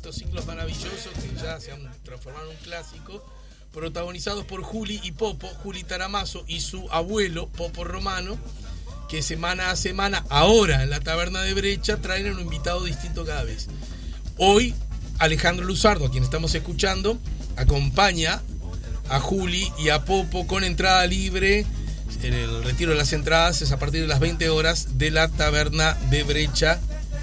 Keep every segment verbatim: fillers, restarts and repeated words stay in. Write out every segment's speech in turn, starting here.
estos ciclos maravillosos que ya se han transformado en un clásico, protagonizados por Juli y Popo, Juli Taramazo y su abuelo, Popo Romano, que semana a semana, ahora en la taberna de Brecha, traen a un invitado distinto cada vez. Hoy, Alejandro Luzardo, a quien estamos escuchando, acompaña a Juli y a Popo con entrada libre. En el retiro de las entradas es a partir de las veinte horas de la taberna de Brecha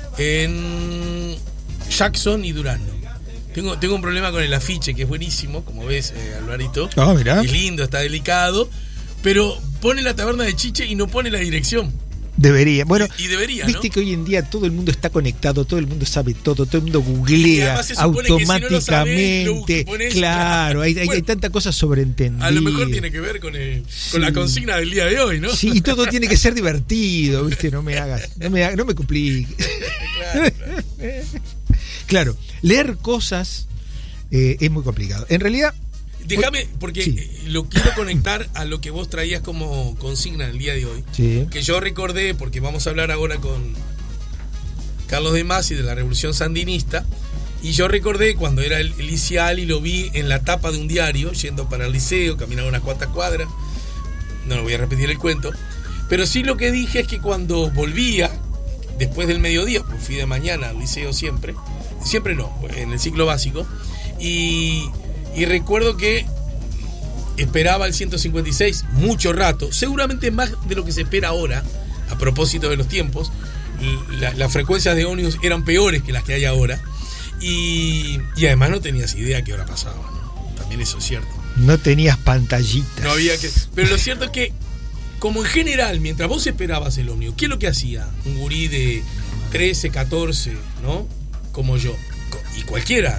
en Jackson y Durano. Tengo, tengo un problema con el afiche, que es buenísimo, como ves, eh, Alvarito. Ah, mirá. Es lindo, está delicado, pero pone la taberna de Chiche y no pone la dirección. Debería. Bueno, y, y debería, viste, ¿no? Que hoy en día todo el mundo está conectado, todo el mundo sabe todo, todo el mundo googlea automáticamente. Si no sabés, pones, claro, hay, bueno, hay tanta cosa sobreentendida. A lo mejor tiene que ver con, el, sí. con la consigna del día de hoy, ¿no? Sí, y todo tiene que ser divertido, ¿viste? No me hagas, no me, hagas, no me compliques. Claro, claro. Claro, leer cosas eh, es muy complicado. En realidad... Déjame, porque sí. lo quiero conectar a lo que vos traías como consigna el día de hoy. Sí. Que yo recordé, porque vamos a hablar ahora con Carlos de Masi de la Revolución Sandinista. Y yo recordé cuando era el, el liceal y lo vi en la tapa de un diario, yendo para el liceo, caminaba unas cuantas cuadras. No, no voy a repetir el cuento. Pero sí lo que dije es que cuando volvía, después del mediodía, pues fui de mañana al liceo siempre. Siempre no, en el ciclo básico. Y... Y recuerdo que esperaba el ciento cincuenta y seis mucho rato, seguramente más de lo que se espera ahora, a propósito de los tiempos. La, las frecuencias de ómnibus eran peores que las que hay ahora. Y, y además no tenías idea qué hora pasaba, ¿no? También eso es cierto. No tenías pantallitas. No había que... Pero lo cierto es que, como en general, mientras vos esperabas el ómnibus, ¿qué es lo que hacía un gurí de trece, catorce, ¿no? Como yo, y cualquiera...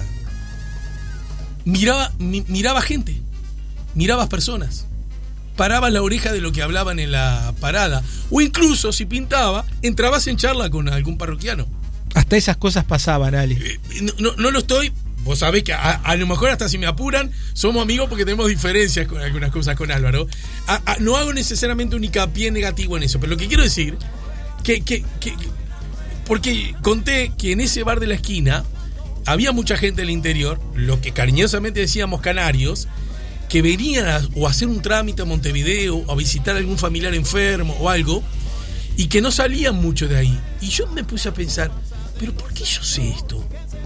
Miraba, mi, miraba gente, mirabas personas, parabas la oreja de lo que hablaban en la parada, o incluso, si pintaba, entrabas en charla con algún parroquiano. Hasta esas cosas pasaban, Ale. Eh, no, no, no lo estoy, vos sabés que a, a lo mejor hasta si me apuran, somos amigos porque tenemos diferencias con algunas cosas con Álvaro. A, a, no hago necesariamente un hincapié negativo en eso, pero lo que quiero decir, que, que, que porque conté que en ese bar de la esquina había mucha gente del interior, lo que cariñosamente decíamos canarios, que venían a, o a hacer un trámite a Montevideo, o a visitar a algún familiar enfermo o algo, y que no salían mucho de ahí. Y yo me puse a pensar, ¿pero por qué yo sé esto?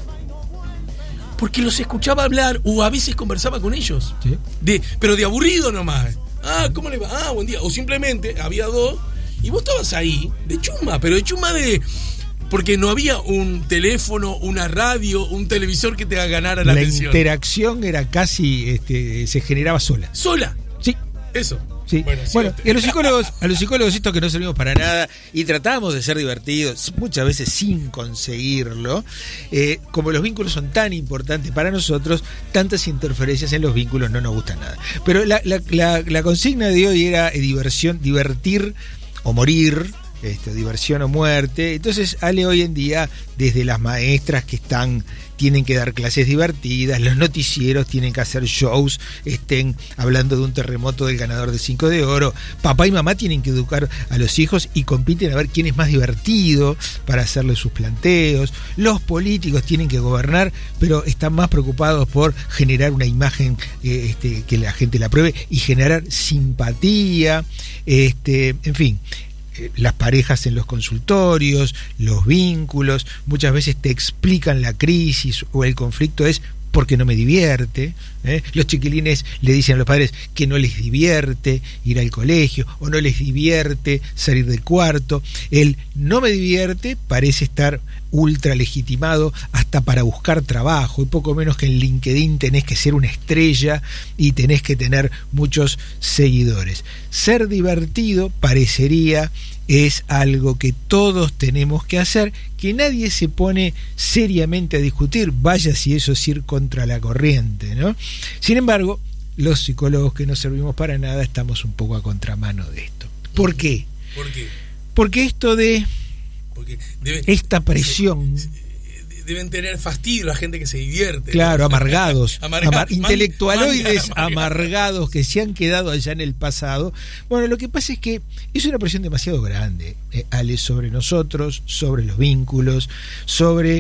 Porque los escuchaba hablar, o a veces conversaba con ellos. ¿Sí? De, pero de aburrido nomás. Ah, ¿cómo le va? Ah, buen día. O simplemente había dos, y vos estabas ahí, de chuma, pero de chuma de... Porque no había un teléfono, una radio, un televisor que te ganara la, la atención. La interacción era casi, este, se generaba sola. ¿Sola? Sí. Eso. Sí. Bueno, sí, bueno, y a los psicólogos, a los psicólogos esto que no servimos para nada y tratamos de ser divertidos, muchas veces sin conseguirlo. Eh, como los vínculos son tan importantes para nosotros, tantas interferencias en los vínculos no nos gustan nada. Pero la, la, la, la consigna de hoy era eh, diversión, divertir o morir. Este, diversión o muerte. Entonces, Ale, hoy en día, desde las maestras que están, tienen que dar clases divertidas, los noticieros tienen que hacer shows, estén hablando de un terremoto del ganador de cinco de oro, papá y mamá tienen que educar a los hijos y compiten a ver quién es más divertido para hacerle sus planteos, los políticos tienen que gobernar, pero están más preocupados por generar una imagen eh, este, que la gente la apruebe y generar simpatía, este, en fin. Las parejas en los consultorios, los vínculos, muchas veces te explican la crisis o el conflicto es porque no me divierte, ¿eh? Los chiquilines le dicen a los padres que no les divierte ir al colegio o no les divierte salir del cuarto. El no me divierte parece estar ultra legitimado hasta para buscar trabajo, y poco menos que en LinkedIn tenés que ser una estrella y tenés que tener muchos seguidores. Ser divertido parecería es algo que todos tenemos que hacer, que nadie se pone seriamente a discutir, vaya si eso es ir contra la corriente, ¿no? Sin embargo, los psicólogos que no servimos para nada estamos un poco a contramano de esto. ¿Por qué? ¿Por qué? Porque esto de Porque debe, esta presión... Se, deben tener fastidio la gente que se divierte. Claro, amargados, Amarga, amar, intelectualoides man, man, amargados que se han quedado allá en el pasado. Bueno, lo que pasa es que es una presión demasiado grande, eh, Ale, sobre nosotros, sobre los vínculos, sobre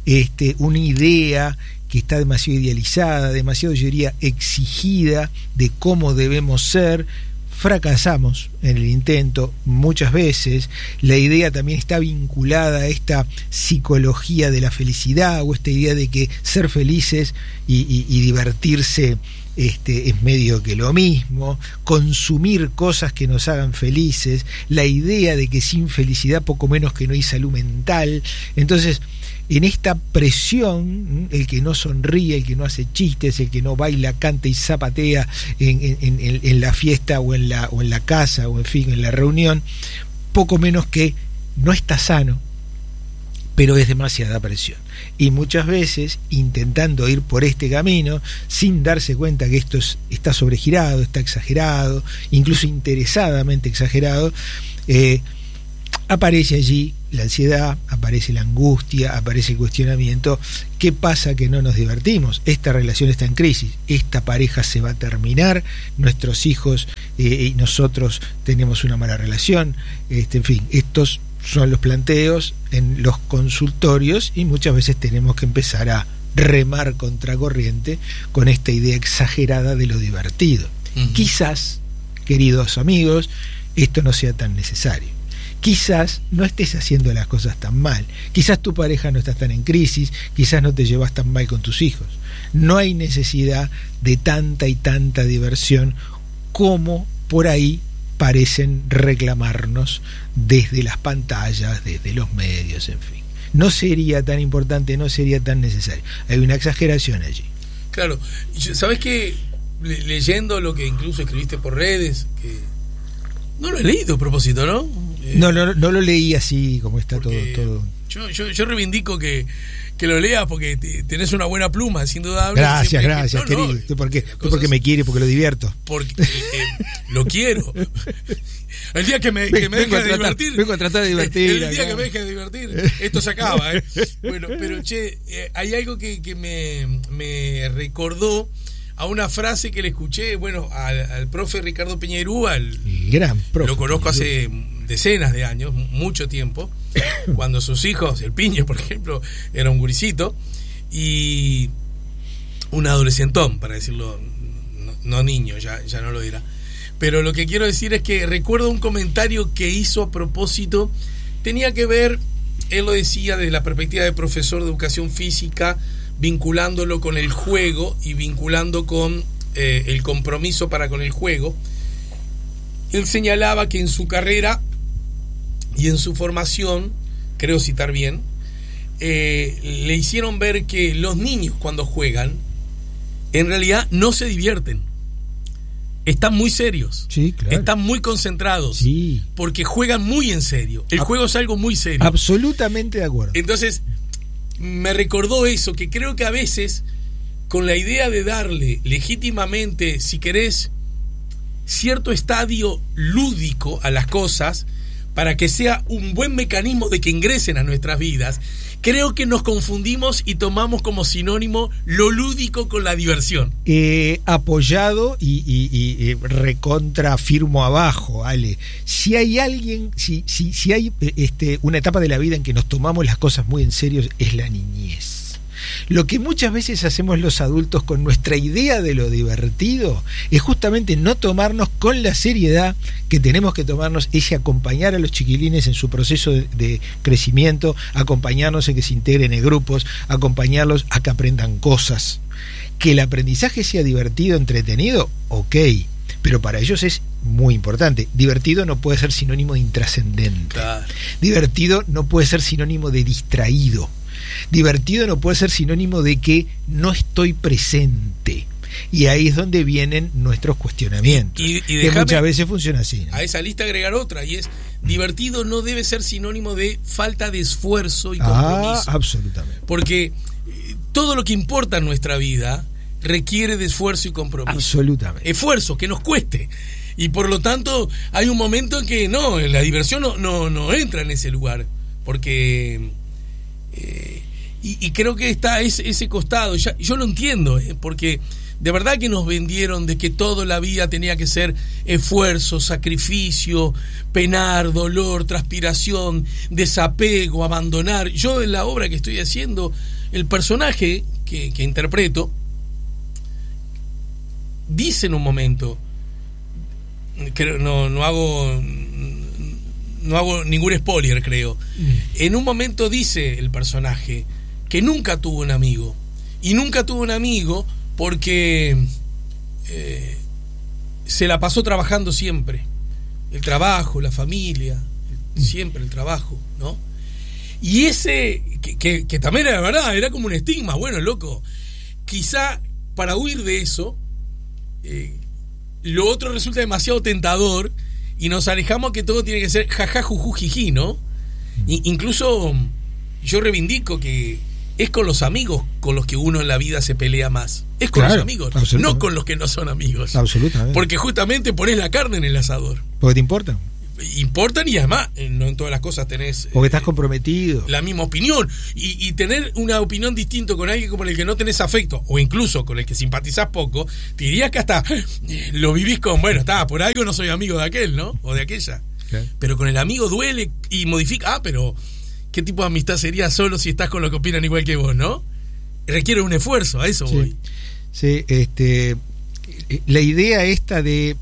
este, una idea que está demasiado idealizada, demasiado, yo diría, exigida de cómo debemos ser. Fracasamos en el intento muchas veces. La idea también está vinculada a esta psicología de la felicidad, o esta idea de que ser felices y, y, y divertirse este, es medio que lo mismo, consumir cosas que nos hagan felices, la idea de que sin felicidad poco menos que no hay salud mental. Entonces, en esta presión, el que no sonríe, el que no hace chistes, el que no baila, canta y zapatea en, en, en, en la fiesta o en la, o en la casa, o en fin, en la reunión, poco menos que no está sano, pero es demasiada presión. Y muchas veces, intentando ir por este camino, sin darse cuenta que esto es, está sobregirado, está exagerado, incluso interesadamente exagerado, eh, aparece allí la ansiedad, aparece la angustia, aparece el cuestionamiento. ¿Qué pasa que no nos divertimos? Esta relación está en crisis, esta pareja se va a terminar, nuestros hijos eh, y nosotros tenemos una mala relación, este, en fin, estos son los planteos en los consultorios, y muchas veces tenemos que empezar a remar contracorriente con esta idea exagerada de lo divertido. Uh-huh. Quizás, queridos amigos, esto no sea tan necesario. Quizás no estés haciendo las cosas tan mal, quizás tu pareja no está tan en crisis, quizás no te llevas tan mal con tus hijos. No hay necesidad de tanta y tanta diversión como por ahí parecen reclamarnos desde las pantallas, desde los medios, en fin. No sería tan importante, no sería tan necesario. Hay una exageración allí. Claro, ¿sabes qué? Le- leyendo lo que incluso escribiste por redes, que no lo he leído a propósito, ¿no? Eh, No, no, no lo leí así como está todo, todo. Yo, yo, yo reivindico que, que lo leas porque te- tenés una buena pluma, sin duda. Gracias, Siempre- gracias, no, no, querido. Tú porque, tú cosas- porque me quiere, porque lo divierto. Porque eh, lo quiero. El día que me, que me Vengo deje a de tratar- divertir. vengo a tratar de divertir El día acá. que me deje de divertir, esto se acaba, ¿eh? Bueno, pero che, eh, hay algo que, que me, me recordó a una frase que le escuché, bueno, al, al profe Ricardo Peñerú, al, El gran profe. lo conozco hace decenas de años, mucho tiempo, cuando sus hijos, el Piñe, por ejemplo, era un guricito y un adolescentón, para decirlo, no, no niño, ya, ya no lo dirá. Pero lo que quiero decir es que recuerdo un comentario que hizo a propósito, tenía que ver, él lo decía desde la perspectiva de profesor de educación física, vinculándolo con el juego y vinculando con eh, el compromiso para con el juego. Él señalaba que en su carrera y en su formación, creo citar bien, eh, le hicieron ver que los niños cuando juegan, en realidad no se divierten. Están muy serios, Sí, claro. están muy concentrados, Sí. porque juegan muy en serio. El Ab- juego es algo muy serio. Absolutamente de acuerdo. Entonces, me recordó eso, que creo que a veces, con la idea de darle legítimamente, si querés, cierto estadio lúdico a las cosas, para que sea un buen mecanismo de que ingresen a nuestras vidas, creo que nos confundimos y tomamos como sinónimo lo lúdico con la diversión. Eh, apoyado y, y, y, y recontra firmo abajo, Ale. Si hay alguien, si, si, si hay eh, este, una etapa de la vida en que nos tomamos las cosas muy en serio, es la niñez. Lo que muchas veces hacemos los adultos con nuestra idea de lo divertido es justamente no tomarnos con la seriedad que tenemos que tomarnos, es acompañar a los chiquilines en su proceso de, de crecimiento, acompañarnos en que se integren en grupos, acompañarlos a que aprendan cosas. Que el aprendizaje sea divertido, entretenido, ok, pero para ellos es muy importante. Divertido no puede ser sinónimo de intrascendente. Claro. Divertido no puede ser sinónimo de distraído. Divertido no puede ser sinónimo de que no estoy presente. Y ahí es donde vienen nuestros cuestionamientos. Y- y que déjame muchas veces funciona así, ¿no? A esa lista agregar otra, y es: divertido no debe ser sinónimo de falta de esfuerzo y Ah, compromiso. absolutamente. Porque eh, todo lo que importa en nuestra vida requiere de esfuerzo y compromiso. Absolutamente. Esfuerzo, que nos cueste. Y por lo tanto, hay un momento en que no, la diversión no, no, no entra en ese lugar. Porque... eh, y, y creo que está ese, ese costado. Ya, yo lo entiendo, eh, porque de verdad que nos vendieron de que toda la vida tenía que ser esfuerzo, sacrificio, penar, dolor, transpiración, desapego, abandonar. Yo en la obra que estoy haciendo el personaje que, que interpreto dice en un momento, creo, no, no hago no hago ningún spoiler, creo. Mm. En un momento dice el personaje que nunca tuvo un amigo. Y nunca tuvo un amigo porque eh, se la pasó trabajando siempre. El trabajo, la familia, siempre el trabajo, ¿no? Y ese, que, que, que también era verdad, era como un estigma. Bueno, loco, quizá para huir de eso, eh, lo otro resulta demasiado tentador y nos alejamos que todo tiene que ser jaja, juju, jiji, ¿no? I, incluso yo reivindico que es con los amigos con los que uno en la vida se pelea más. Es con claro, los amigos, no con los que no son amigos. Absolutamente. Porque justamente pones la carne en el asador. Porque te importa. Importan y además no en todas las cosas tenés porque estás comprometido la misma opinión y, y tener una opinión distinta con alguien con el que no tenés afecto o incluso con el que simpatizás poco, te diría que hasta lo vivís con, bueno, está, por algo no soy amigo de aquel, ¿no? O de aquella, okay. Pero con el amigo duele y modifica. Ah, pero ¿qué tipo de amistad sería solo si estás con los que opinan igual que vos, no? Requiere un esfuerzo, a eso sí. voy. Sí, este la idea esta de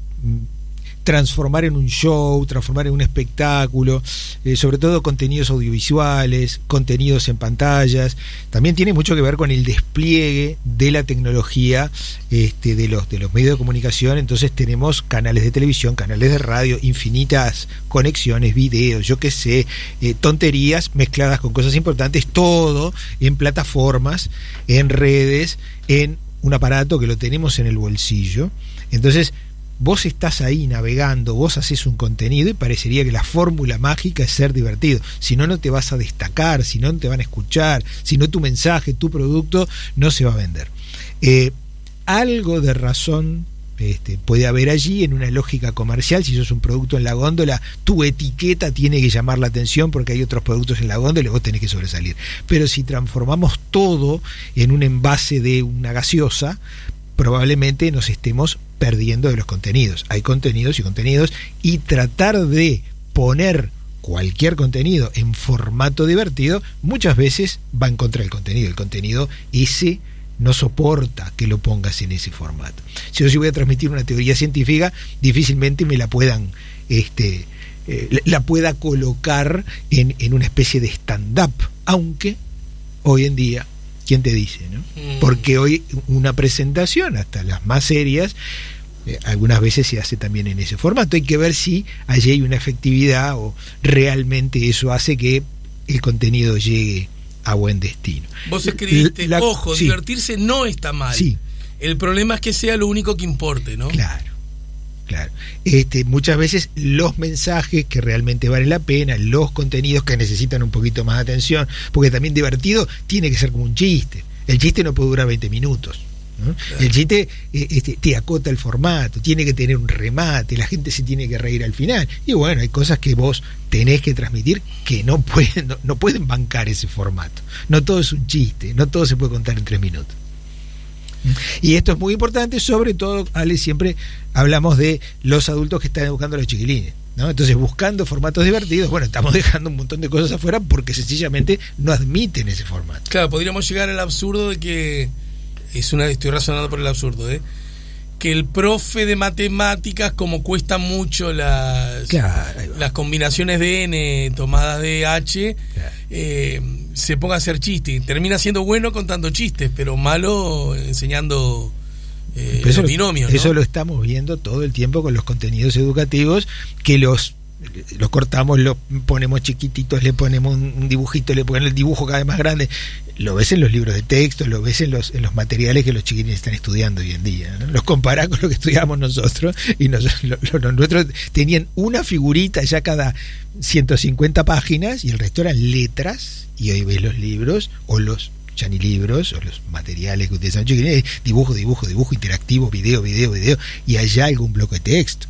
transformar en un show, transformar en un espectáculo, eh, sobre todo contenidos audiovisuales, contenidos en pantallas, también tiene mucho que ver con el despliegue de la tecnología este, de los de los medios de comunicación. Entonces tenemos canales de televisión, canales de radio, infinitas conexiones, videos, yo qué sé, eh, tonterías mezcladas con cosas importantes, todo en plataformas, en redes, en un aparato que lo tenemos en el bolsillo. Entonces vos estás ahí navegando, vos haces un contenido y parecería que la fórmula mágica es ser divertido. Si no, no te vas a destacar, si no, no te van a escuchar, si no, tu mensaje, tu producto no se va a vender. Eh, algo de razón este, puede haber allí en una lógica comercial. Si sos un producto en la góndola, tu etiqueta tiene que llamar la atención porque hay otros productos en la góndola y vos tenés que sobresalir. Pero si transformamos todo en un envase de una gaseosa, probablemente nos estemos perdiendo de los contenidos. Hay contenidos y contenidos, y tratar de poner cualquier contenido en formato divertido muchas veces va en contra del contenido. El contenido ese no soporta que lo pongas en ese formato. Si yo sí voy a transmitir una teoría científica, difícilmente me la puedan este, eh, la pueda colocar en, en una especie de stand-up, aunque hoy en día, ¿quién te dice, no? Mm. Porque hoy una presentación, hasta las más serias, eh, algunas veces se hace también en ese formato. Hay que ver si allí hay una efectividad o realmente eso hace que el contenido llegue a buen destino. Vos escribiste, la, ojo, sí. divertirse no está mal. Sí. El problema es que sea lo único que importe, ¿no? Claro. Claro. Este, muchas veces los mensajes que realmente valen la pena, los contenidos que necesitan un poquito más de atención, porque también divertido tiene que ser como un chiste. El chiste no puede durar veinte minutos, ¿no? Claro. El chiste eh, este, te acota el formato, tiene que tener un remate, la gente se tiene que reír al final. Y bueno, hay cosas que vos tenés que transmitir que no pueden, no, no pueden bancar ese formato. No todo es un chiste, no todo se puede contar en tres minutos. Y esto es muy importante, sobre todo, Ale, siempre hablamos de los adultos que están educando a los chiquilines, ¿no? Entonces, buscando formatos divertidos, bueno, estamos dejando un montón de cosas afuera porque sencillamente no admiten ese formato. Claro, podríamos llegar al absurdo de que es una estoy razonando por el absurdo, ¿eh? Que el profe de matemáticas, como cuesta mucho las, claro, las combinaciones de n tomadas de h, claro. eh, se ponga a hacer chistes. Termina siendo bueno contando chistes, pero malo enseñando eh, los lo, binomios, ¿no? Eso lo estamos viendo todo el tiempo con los contenidos educativos, que los los cortamos, los ponemos chiquititos, le ponemos un dibujito, le ponemos el dibujo cada vez más grande. Lo ves en los libros de texto, lo ves en los en los materiales que los chiquilines están estudiando hoy en día, ¿no? Los comparás con lo que estudiamos nosotros, y nosotros, los, los nuestros tenían una figurita ya cada ciento cincuenta páginas y el resto eran letras, y hoy ves los libros o los ya ni libros o los materiales que utilizan chiquilines, dibujo, dibujo, dibujo interactivo, video, video, video, y allá algún bloque de texto.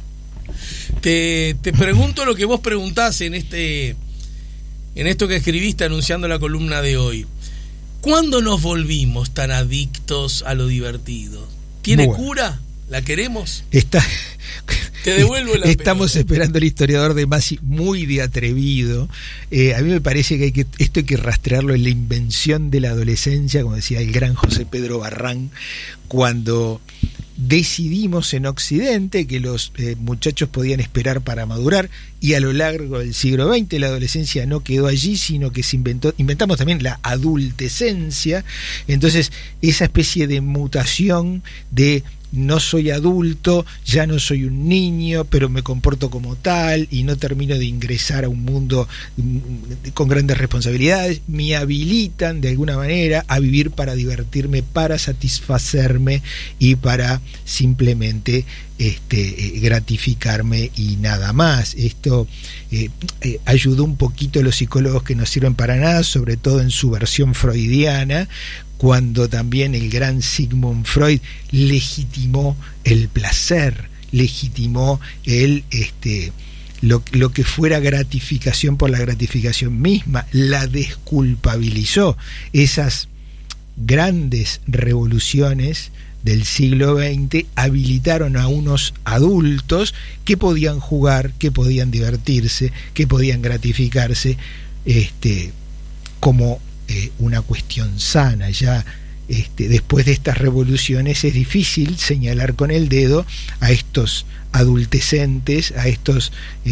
Te, te pregunto lo que vos preguntás en este en esto que escribiste anunciando la columna de hoy. ¿Cuándo nos volvimos tan adictos a lo divertido? ¿Tiene bueno. cura? ¿La queremos? Está, Te devuelvo la Estamos pelota. esperando el historiador de Masi, muy de atrevido. Eh, a mí me parece que, hay que esto hay que rastrearlo en la invención de la adolescencia, como decía el gran José Pedro Barrán, cuando decidimos en Occidente que los eh, muchachos podían esperar para madurar, y a lo largo del siglo veinte la adolescencia no quedó allí, sino que se inventó, inventamos también la adultescencia. Entonces esa especie de mutación de no soy adulto, ya no soy un niño, pero me comporto como tal y no termino de ingresar a un mundo con grandes responsabilidades, me habilitan de alguna manera a vivir para divertirme, para satisfacerme y para simplemente este, gratificarme y nada más. Esto eh, eh, ayudó un poquito a los psicólogos que no sirven para nada, sobre todo en su versión freudiana, cuando también el gran Sigmund Freud legitimó el placer, legitimó el este lo, lo que fuera gratificación por la gratificación misma, la desculpabilizó. Esas grandes revoluciones del siglo veinte habilitaron a unos adultos que podían jugar, que podían divertirse, que podían gratificarse este como Eh, una cuestión sana. Ya este, después de estas revoluciones es difícil señalar con el dedo a estos adultecentes, a estos eh,